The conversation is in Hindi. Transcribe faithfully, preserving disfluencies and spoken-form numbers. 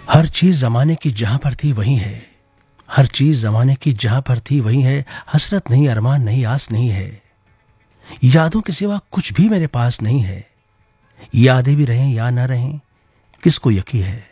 हर चीज जमाने की जहां पर थी वही है, हर चीज जमाने की जहां पर थी वही है। हसरत नहीं, अरमान नहीं, आस नहीं है, यादों के सिवा कुछ भी मेरे पास नहीं है। यादें भी रहें या ना रहें, किसको यकीन है।